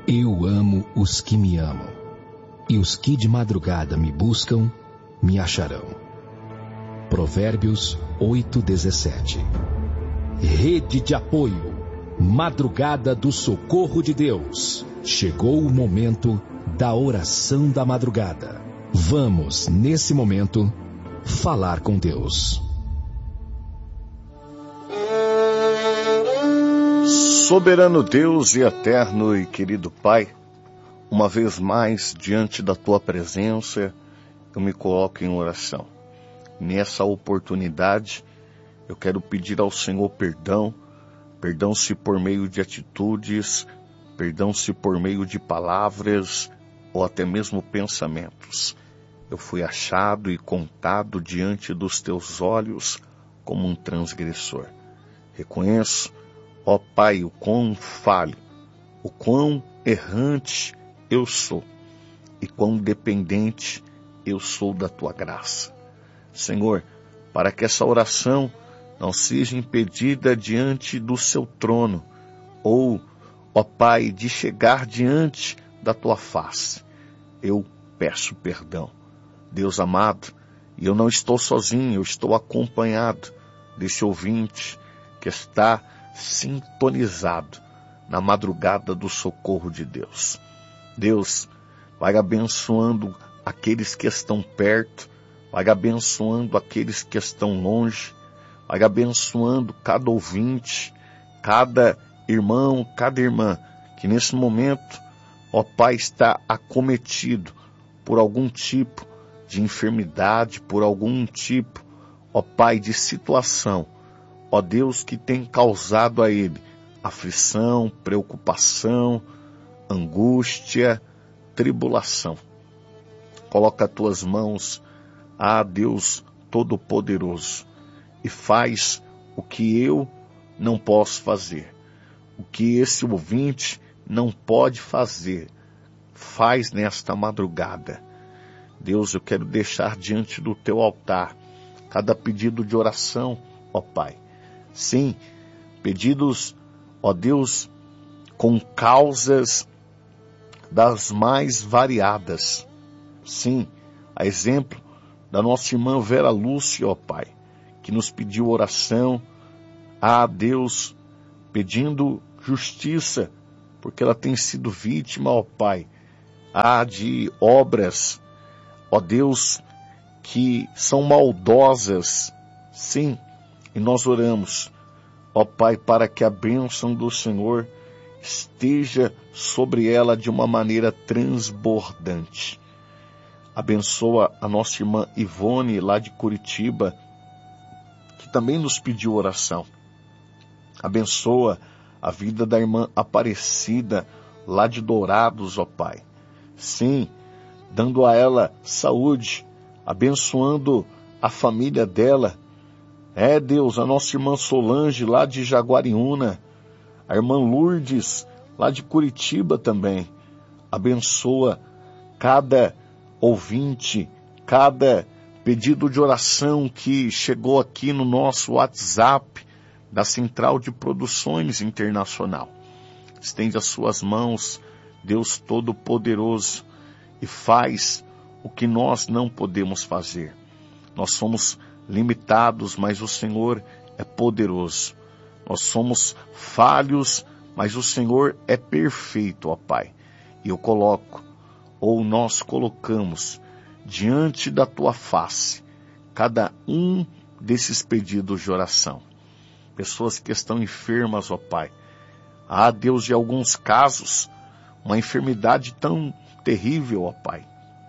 Eu amo os que me amam, e os que de madrugada me buscam, me acharão. Provérbios 8:17. Rede de apoio, madrugada do socorro de Deus. Chegou o momento da oração da madrugada. Vamos, nesse momento, falar com Deus. Soberano Deus e eterno e querido Pai, uma vez mais, diante da Tua presença, eu me coloco em oração. Nessa oportunidade, eu quero pedir ao Senhor perdão se por meio de atitudes, perdão se por meio de palavras ou até mesmo pensamentos. Eu fui achado e contado diante dos Teus olhos como um transgressor. Reconheço, ó Pai, o quão falho, o quão errante eu sou e quão dependente eu sou da Tua graça. Senhor, para que essa oração não seja impedida diante do Seu trono ou, ó Pai, de chegar diante da Tua face, eu peço perdão. Deus amado, e eu não estou sozinho, eu estou acompanhado desse ouvinte que está sintonizado na madrugada do socorro de Deus. Deus, vai abençoando aqueles que estão perto, vai abençoando aqueles que estão longe, vai abençoando cada ouvinte, cada irmão, cada irmã, que nesse momento, ó Pai, está acometido por algum tipo de enfermidade, por algum tipo, ó Pai, de situação, ó Deus, que tem causado a ele aflição, preocupação, angústia, tribulação. Coloca as Tuas mãos, Deus Todo-Poderoso, e faz o que eu não posso fazer, o que esse ouvinte não pode fazer. Faz nesta madrugada. Deus, eu quero deixar diante do Teu altar cada pedido de oração, ó Pai. Sim, pedidos, ó Deus, com causas das mais variadas. Sim, a exemplo da nossa irmã Vera Lúcia, ó Pai, que nos pediu oração, Deus, pedindo justiça, porque ela tem sido vítima, ó Pai, de obras, ó Deus, que são maldosas. Sim, e nós oramos, ó Pai, para que a bênção do Senhor esteja sobre ela de uma maneira transbordante. Abençoa a nossa irmã Ivone, lá de Curitiba, que também nos pediu oração. Abençoa a vida da irmã Aparecida, lá de Dourados, ó Pai. Sim, dando a ela saúde, abençoando a família dela. Deus, a nossa irmã Solange, lá de Jaguariúna, a irmã Lourdes, lá de Curitiba também. Abençoa cada ouvinte, cada pedido de oração que chegou aqui no nosso WhatsApp da Central de Produções Internacional. Estende as Suas mãos, Deus Todo-Poderoso, e faz o que nós não podemos fazer. Nós somos limitados, mas o Senhor é poderoso. Nós somos falhos, mas o Senhor é perfeito, ó Pai. E eu coloco, ou nós colocamos, diante da Tua face, cada um desses pedidos de oração. Pessoas que estão enfermas, ó Pai. Deus, em alguns casos, uma enfermidade tão terrível, ó Pai.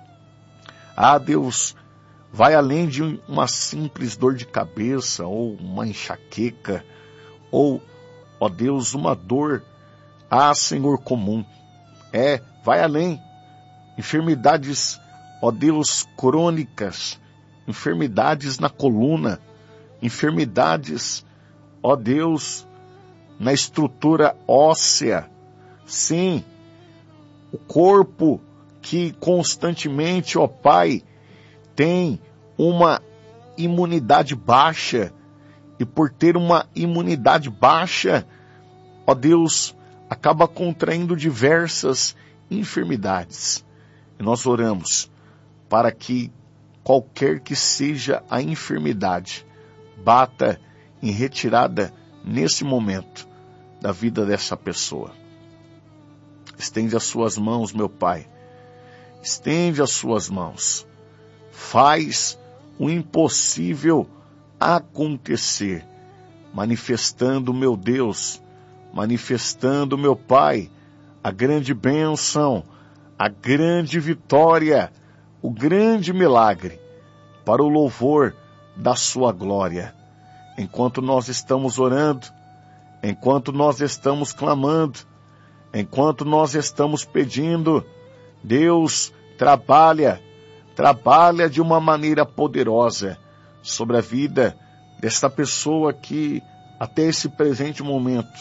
Deus, vai além de uma simples dor de cabeça, ou uma enxaqueca, ou, ó Deus, uma dor, Senhor, comum. Vai além. Enfermidades, ó Deus, crônicas, enfermidades na coluna, enfermidades, ó Deus, na estrutura óssea. Sim, o corpo que constantemente, ó Pai, tem uma imunidade baixa, e por ter uma imunidade baixa, ó Deus, acaba contraindo diversas enfermidades. E nós oramos para que qualquer que seja a enfermidade, bata em retirada nesse momento da vida dessa pessoa. Estende as suas mãos, meu Pai. Estende as suas mãos. Faz o impossível acontecer, manifestando, meu Deus, manifestando, meu Pai, a grande bênção, a grande vitória, o grande milagre, para o louvor da sua glória. Enquanto nós estamos orando, enquanto nós estamos clamando, enquanto nós estamos pedindo, Deus trabalha de uma maneira poderosa sobre a vida desta pessoa que até esse presente momento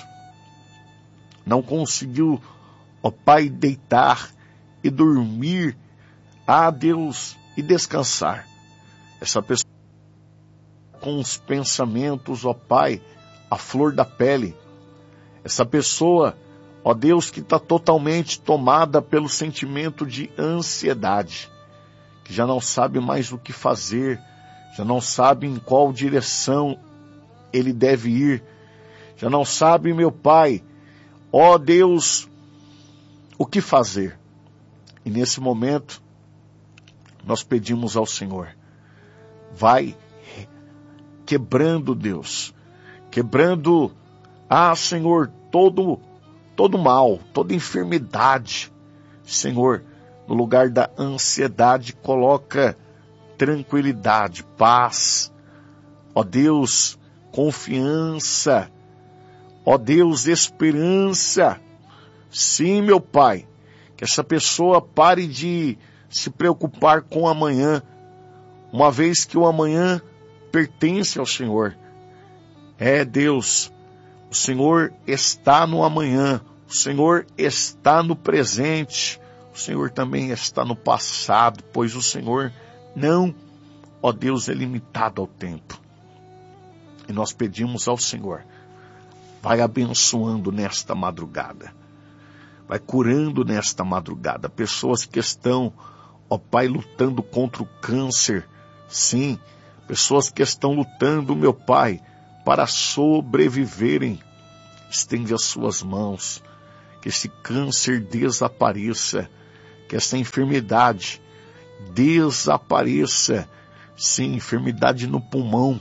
não conseguiu, ó Pai, deitar e dormir, Deus, e descansar. Essa pessoa com os pensamentos, ó Pai, à flor da pele. Essa pessoa, ó Deus, que está totalmente tomada pelo sentimento de ansiedade, que já não sabe mais o que fazer, já não sabe em qual direção ele deve ir, já não sabe, meu Pai, ó Deus, o que fazer. E nesse momento, nós pedimos ao Senhor, vai quebrando, Deus, quebrando, Senhor, todo mal, toda enfermidade. Senhor, no lugar da ansiedade, coloca tranquilidade, paz, ó Deus, confiança, ó Deus, esperança. Sim, meu Pai, que essa pessoa pare de se preocupar com o amanhã, uma vez que o amanhã pertence ao Senhor. Deus, o Senhor está no amanhã, o Senhor está no presente, o Senhor também está no passado, pois o Senhor não, ó Deus, é limitado ao tempo. E nós pedimos ao Senhor, vai abençoando nesta madrugada, vai curando nesta madrugada pessoas que estão, ó Pai, lutando contra o câncer. Sim, pessoas que estão lutando, meu Pai, para sobreviverem. Estende as suas mãos, que esse câncer desapareça, que essa enfermidade desapareça. Sim, enfermidade no pulmão,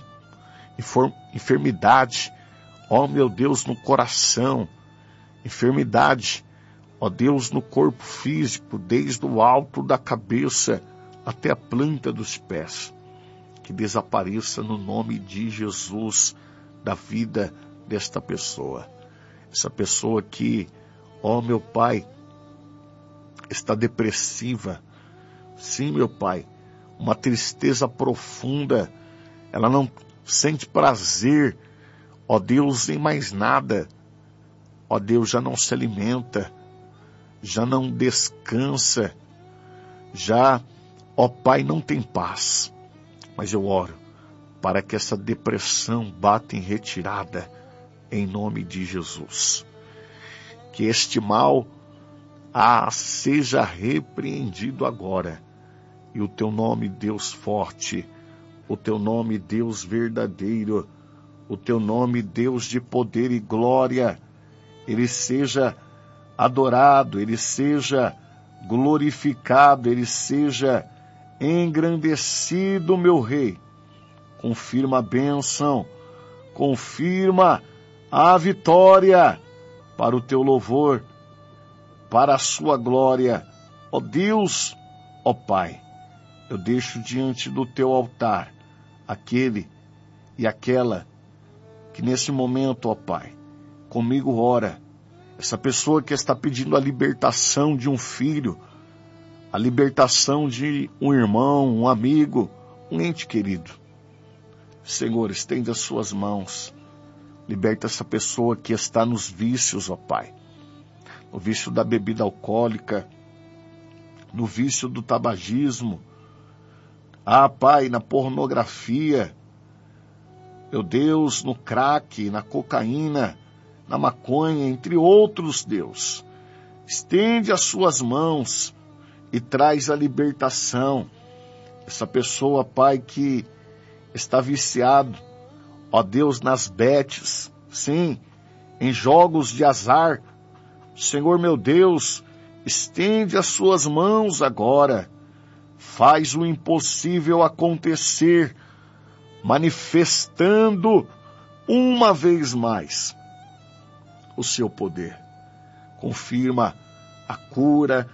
enfermidade, ó meu Deus, no coração, enfermidade, ó Deus, no corpo físico, desde o alto da cabeça até a planta dos pés. Que desapareça no nome de Jesus da vida desta pessoa. Essa pessoa que, ó meu Pai, está depressiva. Sim, meu Pai, uma tristeza profunda. Ela não sente prazer, ó Deus, em mais nada. Ó Deus, já não se alimenta, já não descansa, já, ó Pai, não tem paz. Mas eu oro para que essa depressão bata em retirada em nome de Jesus. Que este mal seja repreendido agora. E o teu nome, Deus forte, o teu nome, Deus verdadeiro, o teu nome, Deus de poder e glória, ele seja adorado, ele seja glorificado, ele seja engrandecido, meu Rei. Confirma a bênção, confirma a vitória para o teu louvor, para a sua glória. Ó Deus, ó Pai, eu deixo diante do teu altar aquele e aquela que nesse momento, ó Pai, comigo ora, essa pessoa que está pedindo a libertação de um filho, a libertação de um irmão, um amigo, um ente querido. Senhor, estenda as suas mãos, liberta essa pessoa que está nos vícios, ó Pai, no vício da bebida alcoólica, no vício do tabagismo, Pai, na pornografia, meu Deus, no crack, na cocaína. na maconha, entre outros, Deus. Estende as suas mãos e traz a libertação. Essa pessoa, Pai, que está viciado, ó Deus, nas betes, sim, em jogos de azar. Senhor meu Deus, estende as suas mãos agora. Faz o impossível acontecer, manifestando uma vez mais o seu poder. Confirma a cura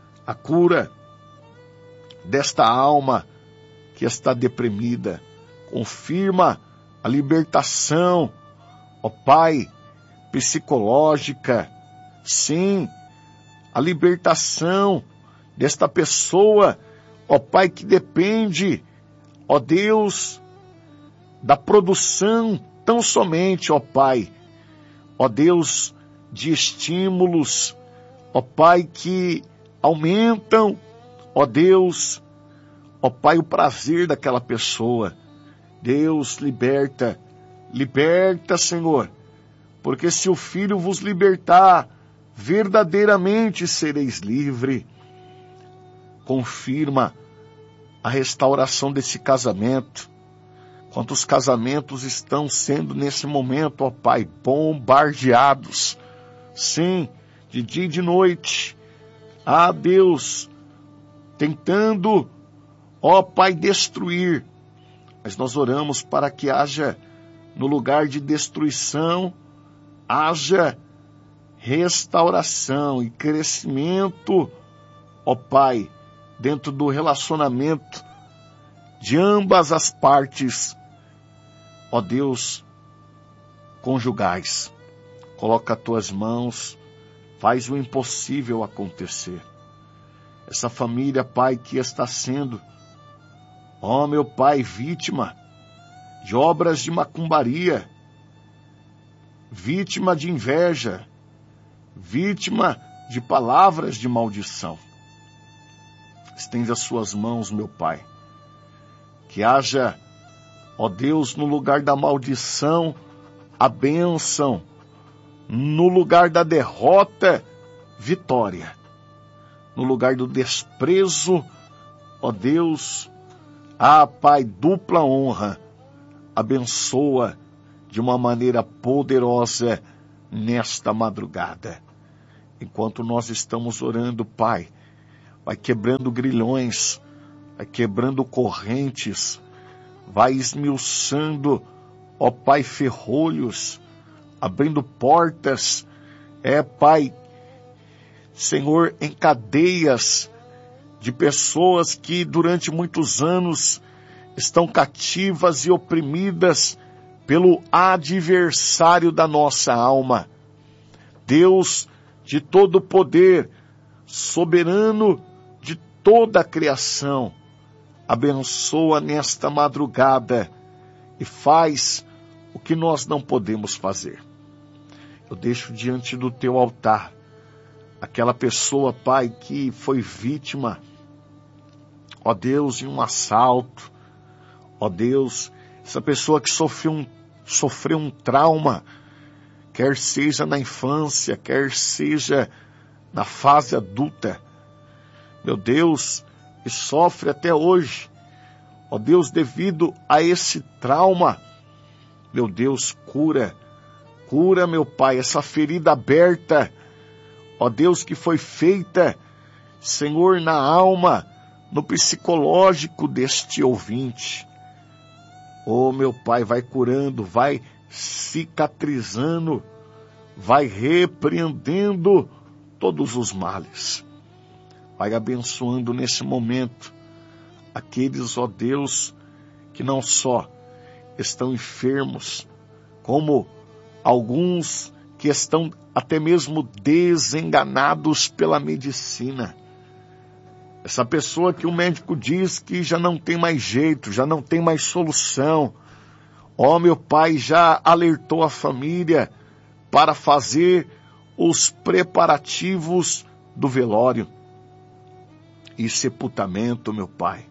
desta alma que está deprimida. Confirma a libertação, ó Pai, psicológica. Sim, a libertação desta pessoa, ó Pai, que depende, ó Deus, da produção tão somente, ó Pai, ó Deus, de estímulos, ó Pai, que aumentam, ó Deus, ó Pai, o prazer daquela pessoa. Deus, liberta, Senhor, porque se o Filho vos libertar, verdadeiramente sereis livre. Confirma a restauração desse casamento. Quantos casamentos estão sendo nesse momento, ó Pai, bombardeados, sim, de dia e de noite. Ah, Deus, tentando, ó Pai, destruir. Mas nós oramos para que haja, no lugar de destruição, haja restauração e crescimento, ó Pai, dentro do relacionamento de ambas as partes, ó Deus, conjugais. Coloca as tuas mãos, faz o impossível acontecer. Essa família, Pai, que está sendo, ó meu Pai, vítima de obras de macumbaria, vítima de inveja, vítima de palavras de maldição. Estende as suas mãos, meu Pai, que haja, ó Deus, no lugar da maldição, a bênção, no lugar da derrota, vitória, no lugar do desprezo, ó Deus, Pai, dupla honra, abençoa de uma maneira poderosa nesta madrugada. Enquanto nós estamos orando, Pai, vai quebrando grilhões, vai quebrando correntes, vai esmiuçando, ó Pai, ferrolhos, abrindo portas, Pai, Senhor, em cadeias de pessoas que durante muitos anos estão cativas e oprimidas pelo adversário da nossa alma. Deus de todo poder, soberano de toda a criação, abençoa nesta madrugada e faz o que nós não podemos fazer. Eu deixo diante do teu altar aquela pessoa, Pai, que foi vítima, ó Deus, de um assalto, ó Deus, essa pessoa que sofreu um trauma, quer seja na infância, quer seja na fase adulta, meu Deus, e sofre até hoje, ó Deus, devido a esse trauma, meu Deus, cura, meu Pai, essa ferida aberta, ó Deus, que foi feita, Senhor, na alma, no psicológico deste ouvinte. Ó meu Pai, vai curando, vai cicatrizando, vai repreendendo todos os males. Vai abençoando nesse momento aqueles, ó Deus, que não só estão enfermos, como alguns que estão até mesmo desenganados pela medicina. Essa pessoa que o médico diz que já não tem mais jeito, já não tem mais solução. Ó, meu Pai, já alertou a família para fazer os preparativos do velório e sepultamento, meu Pai.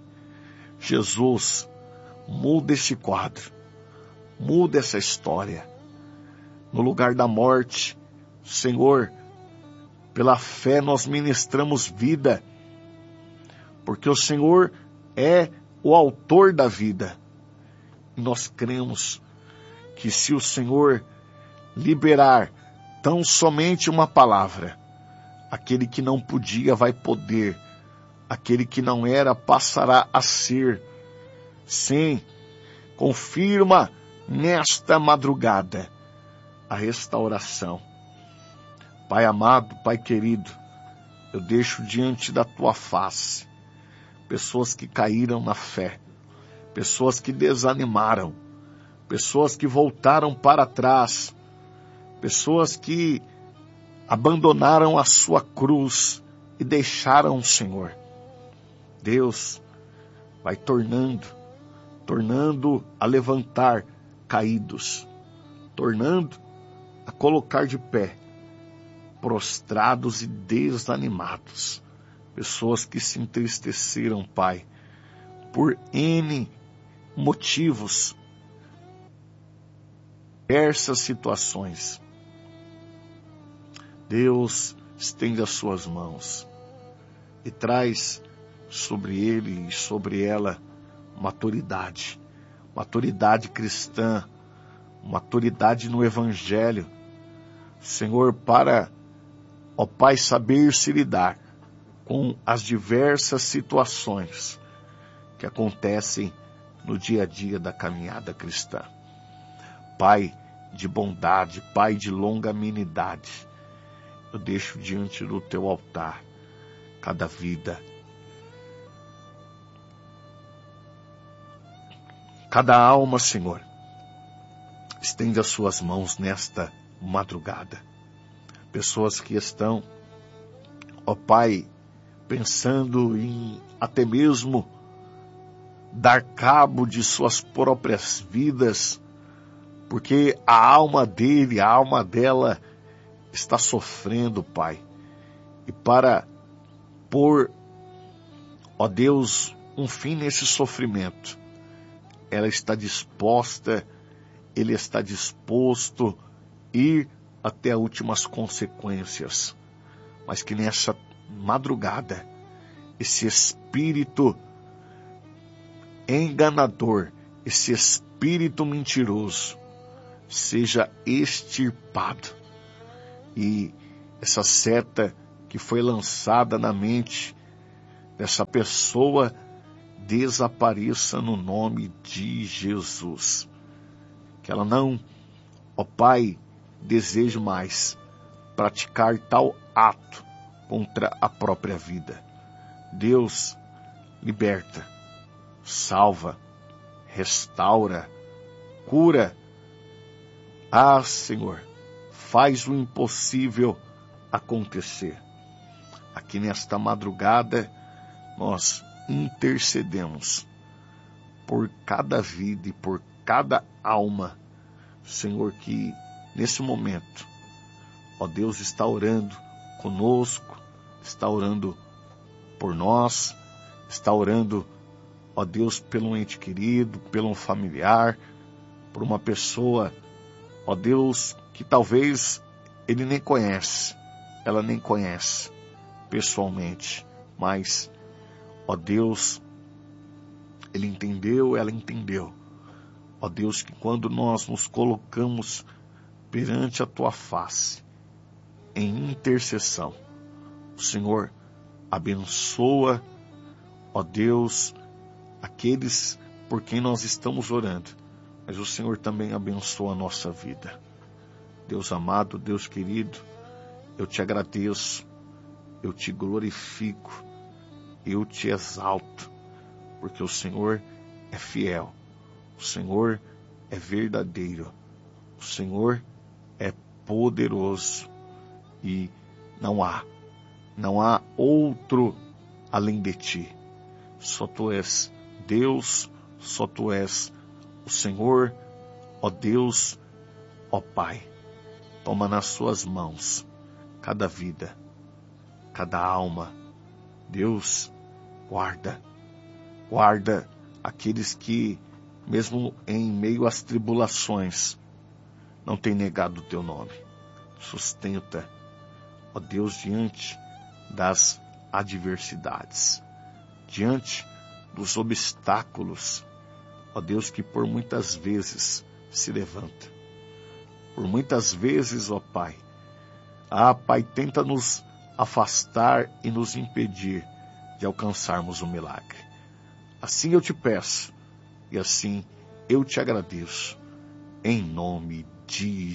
Jesus, muda esse quadro, muda essa história. no lugar da morte. Senhor, pela fé nós ministramos vida, porque o Senhor é o autor da vida. E nós cremos que se o Senhor liberar tão somente uma palavra, aquele que não podia vai poder, aquele que não era passará a ser. Sim, confirma nesta madrugada a restauração. Pai amado, Pai querido, eu deixo diante da tua face pessoas que caíram na fé, pessoas que desanimaram, pessoas que voltaram para trás, pessoas que abandonaram a sua cruz e deixaram o Senhor. Deus vai tornando a levantar caídos, tornando a colocar de pé prostrados e desanimados, pessoas que se entristeceram, Pai, por N motivos, diversas situações. Deus estende as suas mãos e traz sobre ele e sobre ela maturidade cristã, maturidade no Evangelho, Senhor, para, ó Pai, saber se lidar com as diversas situações que acontecem no dia a dia da caminhada cristã. Pai de bondade, Pai de longanimidade, eu deixo diante do teu altar cada vida, cada alma, Senhor. Estende as suas mãos nesta madrugada. Pessoas que estão, ó Pai, pensando em até mesmo dar cabo de suas próprias vidas, porque a alma dele, a alma dela está sofrendo, Pai. E para pôr, ó Deus, um fim nesse sofrimento, ela está disposta, ele está disposto a ir até as últimas consequências. Mas que nessa madrugada, esse espírito enganador, esse espírito mentiroso, seja extirpado. E essa seta que foi lançada na mente dessa pessoa desapareça no nome de Jesus. Que ela não, ó Pai, deseje mais praticar tal ato contra a própria vida. Deus liberta, salva, restaura, cura. Ah, Senhor, faz o impossível acontecer. Aqui nesta madrugada, nós intercedemos por cada vida e por cada alma, Senhor, que nesse momento, ó Deus, está orando conosco, está orando por nós, está orando, ó Deus, pelo ente querido, pelo um familiar, por uma pessoa, ó Deus, que talvez ele nem conhece, ela nem conhece pessoalmente, mas, ó Deus, ele entendeu, ela entendeu. Ó Deus, que quando nós nos colocamos perante a tua face, em intercessão, o Senhor abençoa, ó Deus, aqueles por quem nós estamos orando, mas o Senhor também abençoa a nossa vida. Deus amado, Deus querido, eu te agradeço, eu te glorifico, eu te exalto, porque o Senhor é fiel, o Senhor é verdadeiro, o Senhor é poderoso e não há outro além de ti. Só tu és Deus, só tu és o Senhor, ó Deus, ó Pai. Toma nas suas mãos cada vida, cada alma. Deus, guarda aqueles que, mesmo em meio às tribulações, não tem negado o teu nome. Sustenta, ó Deus, diante das adversidades, diante dos obstáculos, ó Deus, que por muitas vezes se levanta. Por muitas vezes, ó Pai, Pai, tenta nos afastar e nos impedir de alcançarmos o milagre. Assim eu te peço e assim eu te agradeço, em nome de